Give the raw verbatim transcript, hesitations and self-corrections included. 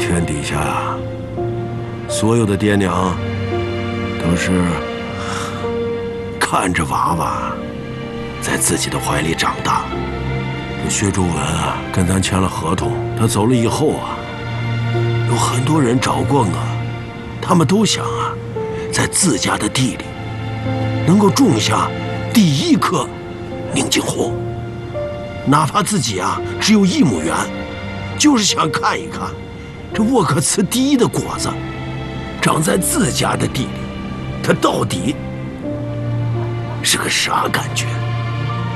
天底下啊，所有的爹娘都是看着娃娃在自己的怀里长大。这薛竹文啊，跟咱签了合同，他走了以后啊，有很多人找过我，他们都想啊，在自家的地里能够种下第一棵宁静红，哪怕自己啊只有一亩园，就是想看一看这沃克茨第一的果子长在自家的地里，它到底是个啥感觉？